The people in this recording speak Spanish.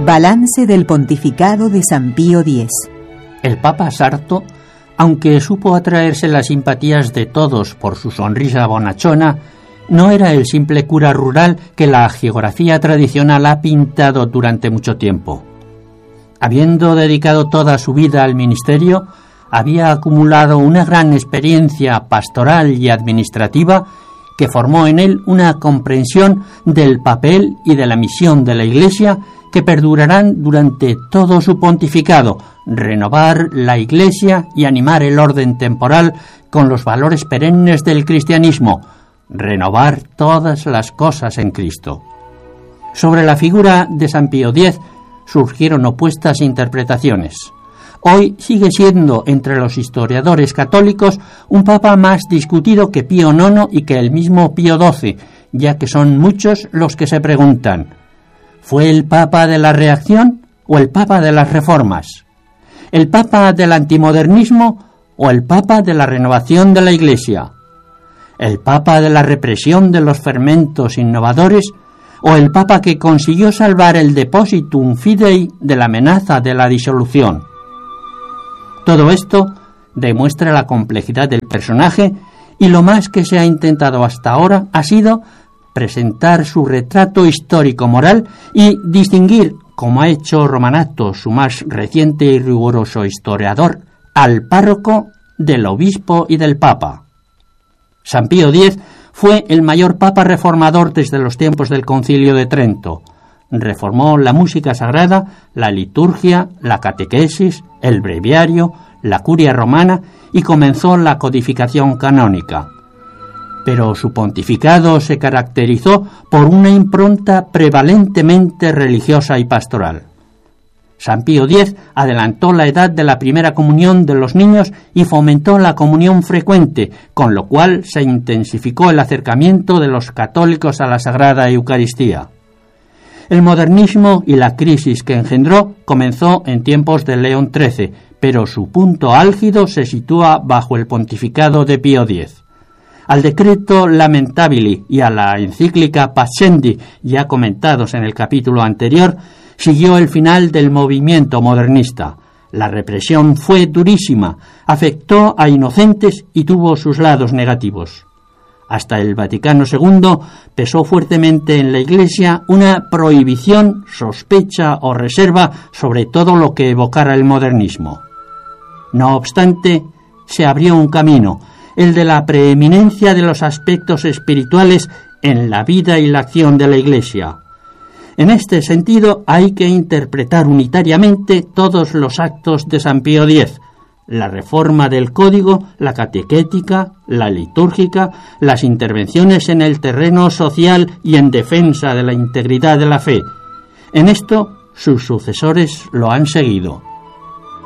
Balance del pontificado de San Pío X. El Papa Sarto, aunque supo atraerse las simpatías de todos por su sonrisa bonachona, no era el simple cura rural que la geografía tradicional ha pintado durante mucho tiempo. Habiendo dedicado toda su vida al ministerio, había acumulado una gran experiencia pastoral y administrativa que formó en él una comprensión del papel y de la misión de la Iglesia que perdurarán durante todo su pontificado: renovar la Iglesia y animar el orden temporal con los valores perennes del cristianismo, renovar todas las cosas en Cristo. Sobre la figura de San Pío X surgieron opuestas interpretaciones. Hoy sigue siendo entre los historiadores católicos un papa más discutido que Pío IX y que el mismo Pío XII, ya que son muchos los que se preguntan: ¿fue el papa de la reacción o el papa de las reformas? ¿El papa del antimodernismo o el papa de la renovación de la Iglesia? ¿El papa de la represión de los fermentos innovadores o el papa que consiguió salvar el Depositum Fidei de la amenaza de la disolución? Todo esto demuestra la complejidad del personaje, y lo más que se ha intentado hasta ahora ha sido presentar su retrato histórico-moral y distinguir, como ha hecho Romanato, su más reciente y riguroso historiador, al párroco del obispo y del papa. San Pío X fue el mayor papa reformador desde los tiempos del Concilio de Trento. Reformó la música sagrada, la liturgia, la catequesis, el breviario, la curia romana y comenzó la codificación canónica. Pero su pontificado se caracterizó por una impronta prevalentemente religiosa y pastoral. San Pío X adelantó la edad de la primera comunión de los niños y fomentó la comunión frecuente, con lo cual se intensificó el acercamiento de los católicos a la Sagrada Eucaristía. El modernismo y la crisis que engendró comenzó en tiempos de León XIII, pero su punto álgido se sitúa bajo el pontificado de Pío X. Al decreto Lamentabili y a la encíclica Pascendi, ya comentados en el capítulo anterior, siguió el final del movimiento modernista. La represión fue durísima, afectó a inocentes y tuvo sus lados negativos. Hasta el Vaticano II pesó fuertemente en la Iglesia una prohibición, sospecha o reserva sobre todo lo que evocara el modernismo. No obstante, se abrió un camino, el de la preeminencia de los aspectos espirituales en la vida y la acción de la Iglesia. En este sentido, hay que interpretar unitariamente todos los actos de San Pío X: la reforma del código, la catequética, la litúrgica, las intervenciones en el terreno social y en defensa de la integridad de la fe. En esto, sus sucesores lo han seguido.